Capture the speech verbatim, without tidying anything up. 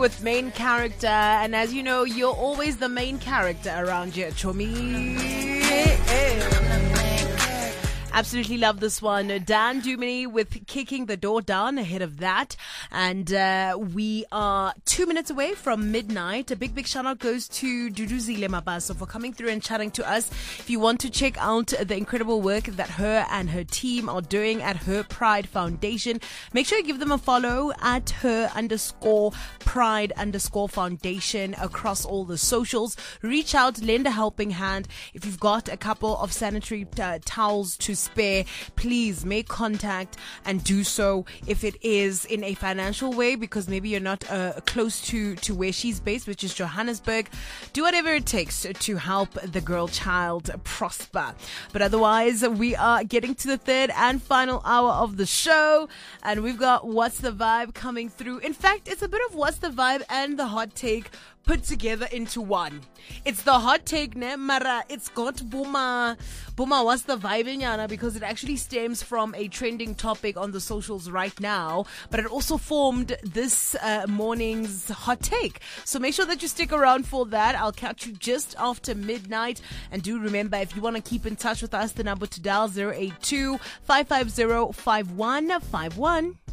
with main character. And as you know, you're always the main character around here, Chomi. Absolutely love this one. Dan Dumini with Kicking the Door Down ahead of that. And uh, we are two minutes away from midnight. A big, big shout out goes to Duduzile Mabaso for coming through and chatting to us. If you want to check out the incredible work that her and her team are doing at Her Pride Foundation, make sure you give them a follow at her underscore pride underscore foundation across all the socials. Reach out, lend a helping hand. If you've got a couple of sanitary uh, towels to spare, please make contact and do so if it is in a financial way, because maybe you're not uh, close to, to where she's based, which is Johannesburg. Do whatever it takes to help the girl child prosper. But otherwise, we are getting to the third and final hour of the show, and we've got What's the Vibe coming through. In fact, it's a bit of What's the Vibe and the hot take put together into one. It's the hot take, ne? Mara, it's got Buma. Buma, what's the vibe, Nyana? Because it actually stems from a trending topic on the socials right now, but it also formed this uh, morning's hot take. So make sure that you stick around for that. I'll catch you just after midnight. And do remember, if you want to keep in touch with us, the number to dial zero eight two, five five zero, five one five one.